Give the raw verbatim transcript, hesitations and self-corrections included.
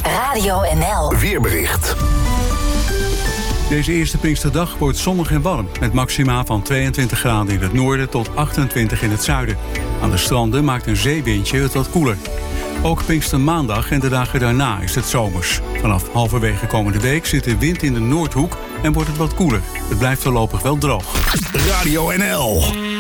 Radio N L Weerbericht. Deze eerste Pinksterdag wordt zonnig en warm, met maxima van tweeëntwintig graden in het noorden tot achtentwintig in het zuiden. Aan de stranden maakt een zeewindje het wat koeler. Ook Pinkstermaandag en de dagen daarna is het zomers. Vanaf halverwege komende week zit de wind in de noordhoek en wordt het wat koeler. Het blijft voorlopig wel droog. Radio N L